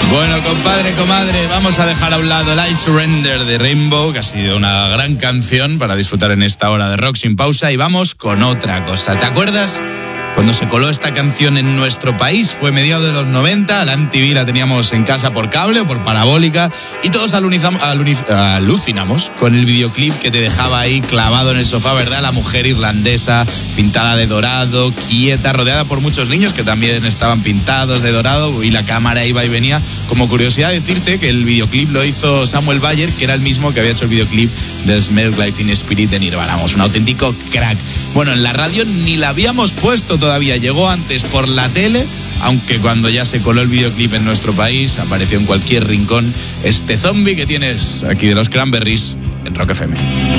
Bueno, compadre, comadre, vamos a dejar a un lado el I Surrender de Rainbow, que ha sido una gran canción para disfrutar en esta hora de rock sin pausa, y vamos con otra cosa. ¿Te acuerdas cuando se coló esta canción en nuestro país? Fue mediados de los 90, la MTV la teníamos en casa por cable o por parabólica, y todos alucinamos con el videoclip que te dejaba ahí clavado en el sofá, ¿verdad? La mujer irlandesa, pintada de dorado, quieta, rodeada por muchos niños que también estaban pintados de dorado, y la cámara iba y venía. Como curiosidad decirte que el videoclip lo hizo Samuel Bayer, que era el mismo que había hecho el videoclip de Smells Like Teen Spirit de Nirvana. Vamos, un auténtico crack. Bueno, en la radio ni la habíamos puesto todavía, llegó antes por la tele, aunque cuando ya se coló el videoclip en nuestro país, apareció en cualquier rincón este zombie que tienes aquí de los Cranberries en Rock FM.